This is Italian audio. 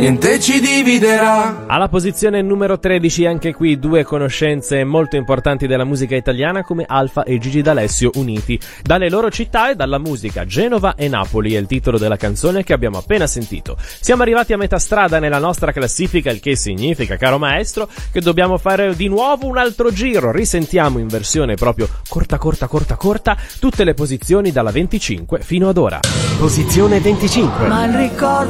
niente ci dividerà. Alla posizione numero 13 anche qui due conoscenze molto importanti della musica italiana come Alfa e Gigi D'Alessio uniti dalle loro città e dalla musica. Genova e Napoli è il titolo della canzone che abbiamo appena sentito. Siamo arrivati a metà strada nella nostra classifica, il che significa, caro maestro, che dobbiamo fare di nuovo un altro giro. Risentiamo in versione proprio corta tutte le posizioni dalla 25 fino ad ora. Posizione 25. Ma il ricordo